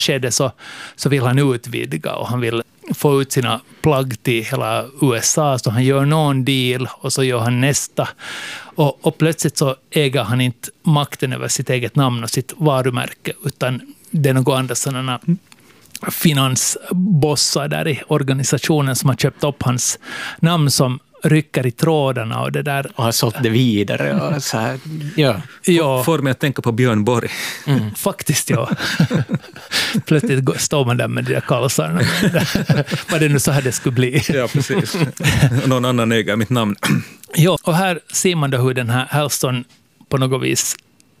skede så vill han utvidga och han vill få ut sina plagg till hela USA, så han gör någon deal och så gör han nästa. Och plötsligt så äger han inte makten över sitt eget namn och sitt varumärke, utan det är några andra sådana finansbossar där i organisationen som har köpt upp hans namn, som rycker i trådarna och det där. Och har sålt det vidare och så här. Ja. Får mig att tänka på Björn Borg. Faktiskt, ja. Plötsligt står man där med de där kalsarna. Vad det nu så här det skulle bli. Ja, precis. Någon annan äger mitt namn. Ja, och här ser man då hur den här Halston på något vis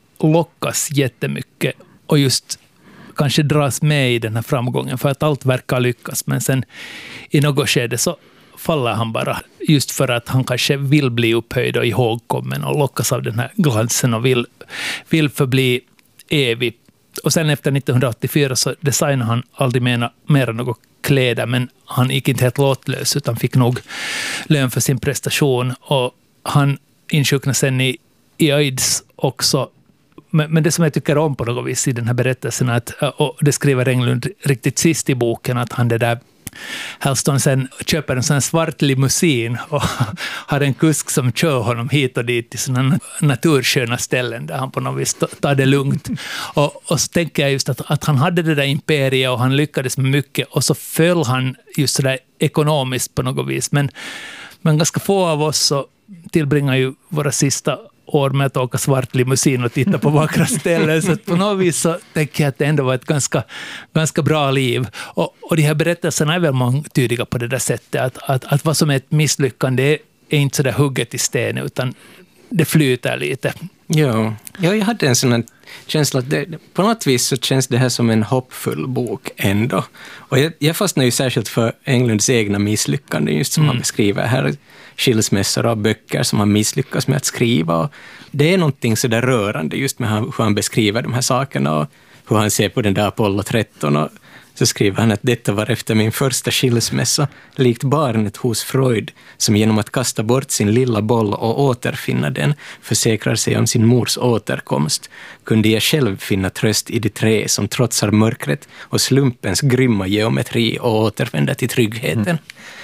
lockas jättemycket och just kanske dras med i den här framgången, för att allt verkar lyckas, men sen i något skede så faller han bara, just för att han kanske vill bli upphöjd och ihågkommen och lockas av den här glansen och vill förbli evig. Och sen efter 1984 så designade han aldrig mer något kläder, men han gick inte helt låtlös utan fick nog lön för sin prestation, och han insjuknade sen i AIDS också. Men det som jag tycker om på något vis i den här berättelsen, och det skriver Englund riktigt sist i boken, att han det där Halston sen köper en sån svart limousin och har en kusk som kör honom hit och dit till sådana natursköna ställen där han på något vis tar det lugnt. Och så tänker jag just att han hade det där imperiet och han lyckades med mycket, och så föll han just sådär ekonomiskt på något vis. Men ganska få av oss så tillbringar ju våra sista år med att åka svart limousin och titta på vackra ställen. Så på något vis så tänker jag att det ändå var ett ganska bra liv. Och de här berättelserna är väl mångtydiga på det där sättet. Att vad som är ett misslyckande är inte så där hugget i sten, utan det flyter lite. Ja, jag hade en sån känsla att på något vis så känns det här som en hoppfull bok ändå. Och jag fastnar ju särskilt för Englunds egna misslyckanden, just som han beskriver här. Skilsmässor av böcker som han misslyckas med att skriva. Det är någonting så där rörande just med hur han beskriver de här sakerna och hur han ser på den där Apollo 13. Och så skriver han att detta var efter min första skilsmässa, likt barnet hos Freud, som genom att kasta bort sin lilla boll och återfinna den försäkrar sig om sin mors återkomst. Kunde jag själv finna tröst i de tre som trotsar mörkret och slumpens grymma geometri och återvänder till tryggheten.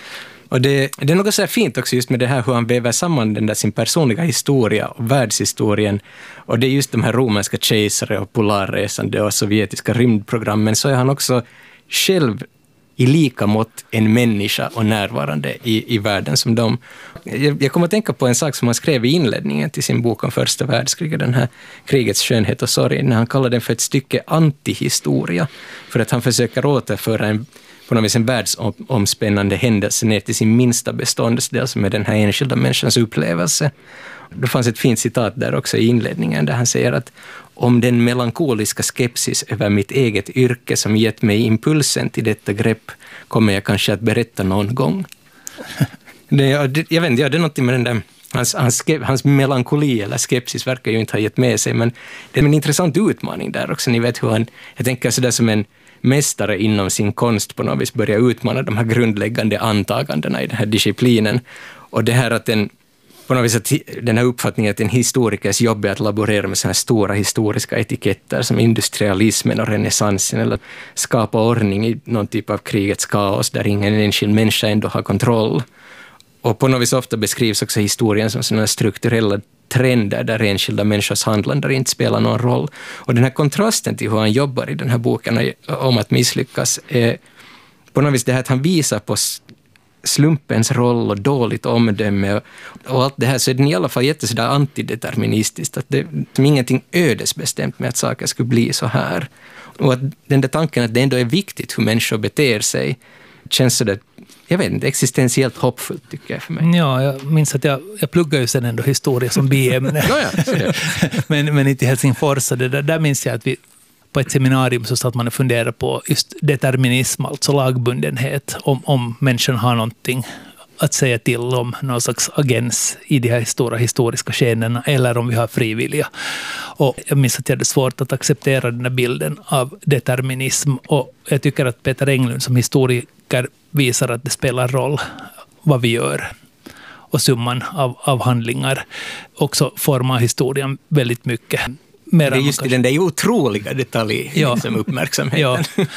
Och det är något så här fint också just med det här hur han väver samman den där sin personliga historia och världshistorien. Och det är just de här romerska kejsare och polarresande och sovjetiska rymdprogrammen, så är han också själv i lika mått en människa och närvarande i världen som de. Jag kommer att tänka på en sak som han skrev i inledningen till sin bok om första världskriget, den här krigets skönhet och sorg, när han kallar den för ett stycke antihistoria, för att han försöker återföra på något vis en världsomspännande händelse ner till sin minsta beståndsdel, som är den här enskilda människans upplevelse. Det fanns ett fint citat där också i inledningen där han säger att om den melankoliska skepsis över mitt eget yrke som gett mig impulsen till detta grepp kommer jag kanske att berätta någon gång. Jag vet inte, det är något med den där hans melankoli eller skepsis verkar ju inte ha gett med sig, men det är en intressant utmaning där också. Ni vet hur jag tänker sådär som en mästare inom sin konst på något vis börjar utmana de här grundläggande antagandena i den här disciplinen. Och det här att på något vis att den här uppfattningen att en historikers jobb är att laborera med sådana här stora historiska etiketter som industrialismen och renässansen, eller skapa ordning i någon typ av krigets kaos där ingen enskild människa ändå har kontroll. Och på något vis ofta beskrivs också historien som sådana strukturella trender där enskilda människors handlande inte spelar någon roll. Och den här kontrasten till hur han jobbar i den här boken om att misslyckas är på något vis det här att han visar på slumpens roll och dåligt omdöme och allt det här, så är den i alla fall jättesådär antideterministiskt, att det är ingenting ödesbestämt med att saker skulle bli så här. Och att den där tanken att det ändå är viktigt hur människor beter sig känns sådär, jag vet inte, existentiellt hoppfullt tycker jag för mig. Ja, jag minns att jag pluggar ju sen ändå historia som biämne. men inte i Helsingfors, så där minns jag att vi på ett seminarium så satt man och funderade på just determinism, alltså lagbundenhet, om människan har någonting att säga till om, någon slags agens i de här stora historiska skeendena, eller om vi har frivilliga. Och jag minns att jag hade svårt att acceptera den här bilden av determinism, och jag tycker att Peter Englund som historiker visar att det spelar roll vad vi gör. Och summan av handlingar också formar historien väldigt mycket. mer Det är just i den där otroliga Ja. uppmärksamheten. Ja,